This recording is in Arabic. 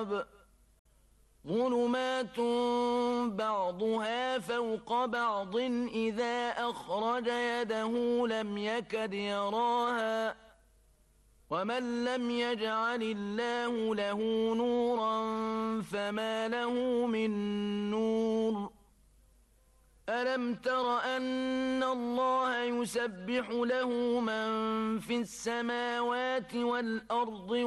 السحاب ظلمات بعضها فوق بعض إذا أخرج يده لم يكد يراها ومن لم يجعل الله له نورا فما له من نور ألم تر أن الله يسبح له من في السماوات والأرض